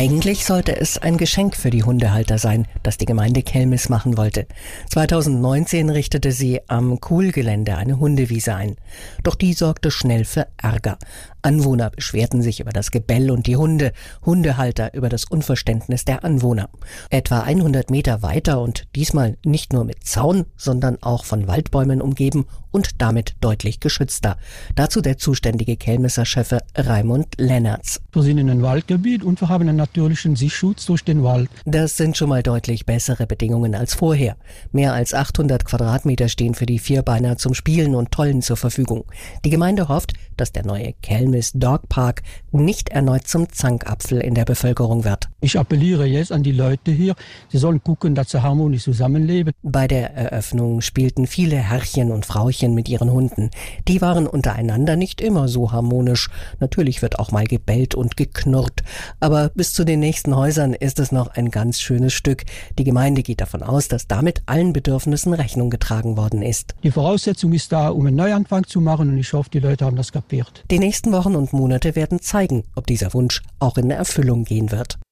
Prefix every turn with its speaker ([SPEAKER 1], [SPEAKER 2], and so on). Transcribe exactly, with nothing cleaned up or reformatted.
[SPEAKER 1] Eigentlich sollte es ein Geschenk für die Hundehalter sein, das die Gemeinde Kelmis machen wollte. zweitausendneunzehn richtete sie am Kuhlgelände eine Hundewiese ein. Doch die sorgte schnell für Ärger. Anwohner beschwerten sich über das Gebell und die Hunde, Hundehalter über das Unverständnis der Anwohner. Etwa hundert Meter weiter und diesmal nicht nur mit Zaun, sondern auch von Waldbäumen umgeben und damit deutlich geschützter. Dazu der zuständige Kelmisser Chef Raimund Lennertz.
[SPEAKER 2] Wir sind in einem Waldgebiet und wir haben einen natürlichen Sichtschutz durch den Wald.
[SPEAKER 1] Das sind schon mal deutlich bessere Bedingungen als vorher. Mehr als achthundert Quadratmeter stehen für die Vierbeiner zum Spielen und Tollen zur Verfügung. Die Gemeinde hofft, dass der neue Kelmis Dog Park nicht erneut zum Zankapfel in der Bevölkerung wird.
[SPEAKER 2] Ich appelliere jetzt an die Leute hier, sie sollen gucken, dass sie harmonisch zusammenleben.
[SPEAKER 1] Bei der Eröffnung spielten viele Herrchen und Frauchen mit ihren Hunden. Die waren untereinander nicht immer so harmonisch. Natürlich wird auch mal gebellt und geknurrt. Aber bis zu den nächsten Häusern ist es noch ein ganz schönes Stück. Die Gemeinde geht davon aus, dass damit allen Bedürfnissen Rechnung getragen worden ist.
[SPEAKER 2] Die Voraussetzung ist da, um einen Neuanfang zu machen, und ich hoffe, die Leute haben das kapiert.
[SPEAKER 1] Die nächsten Wochen und Monate werden zeigen, ob dieser Wunsch auch in Erfüllung gehen wird.